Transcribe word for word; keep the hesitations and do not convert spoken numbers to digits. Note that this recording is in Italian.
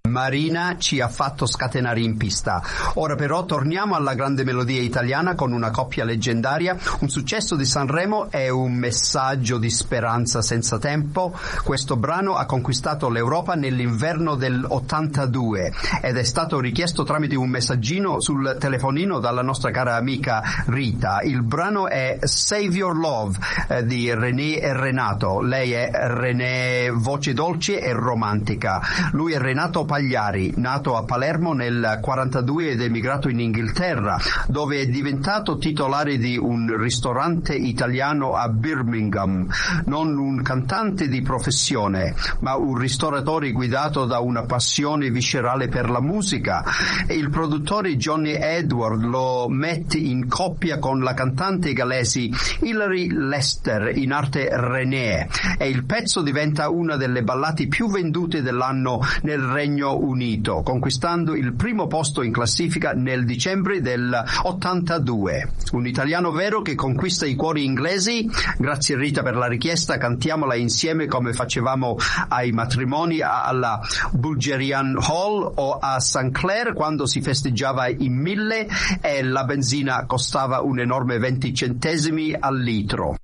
Marina ci ha fatto scatenare in pista. Ora però torniamo alla grande melodia italiana con una coppia leggendaria. Un successo di Sanremo è un messaggio di speranza senza tempo. Questo brano ha conquistato l'Europa nell'inverno del ottantadue ed è stato richiesto tramite un messaggino sul telefonino dalla nostra cara amica Rita. Il brano è Save Your Love eh, di René e Renato. Lei è René voce dolce e romantica. Lui è Renato Pagliari, nato a Palermo nel quarantadue ed emigrato in Inghilterra, dove è diventato titolare di un ristorante italiano a Birmingham. Non un cantante di professione, ma un ristoratore guidato da una passione viscerale per la musica. E il produttore Johnny Edward lo mette in coppia con la cantante galesi Hilary Lester, in arte René, e il pezzo diventa una delle ballate più vendute dell'anno nel Regno Unito, conquistando il primo posto in classifica nel dicembre del ottantadue. Un italiano vero che conquista i cuori inglesi. Grazie Rita per la richiesta, cantiamola insieme come facevamo ai matrimoni alla Bulgarian Hall o a Saint Clair quando si festeggiava in mille e la benzina costava un enorme venti centesimi al litro.